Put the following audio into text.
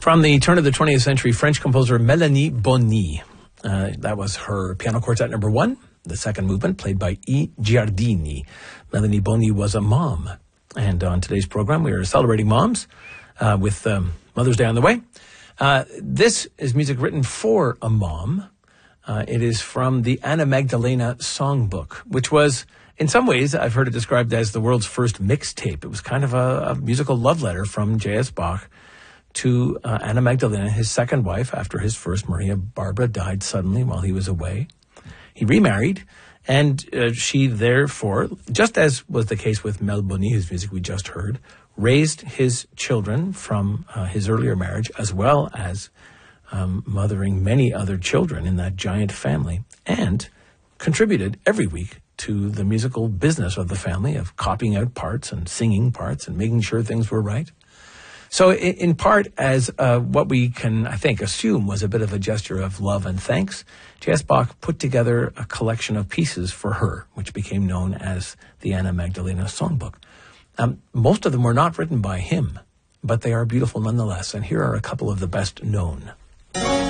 From the turn of the 20th century, French composer Mélanie Bonny. That was her Piano Quartet number 1, the second movement, played by E. Giardini. Mélanie Bonny was a mom. And on today's program, we are celebrating moms with Mother's Day on the way. This is music written for a mom. It is from the Anna Magdalena Songbook, which was, in some ways, I've heard it described as the world's first mixtape. It was kind of a musical love letter from J.S. Bach to Anna Magdalena, his second wife, after his first, Maria Barbara, died suddenly while he was away. He remarried, and she therefore, just as was the case with Mel Bonny, whose music we just heard, raised his children from his earlier marriage, as well as mothering many other children in that giant family, and contributed every week to the musical business of the family of copying out parts and singing parts and making sure things were right. So in part, as what we can, I think, assume was a bit of a gesture of love and thanks, J.S. Bach put together a collection of pieces for her, which became known as the Anna Magdalena Songbook. Most of them were not written by him, but they are beautiful nonetheless, and here are a couple of the best known.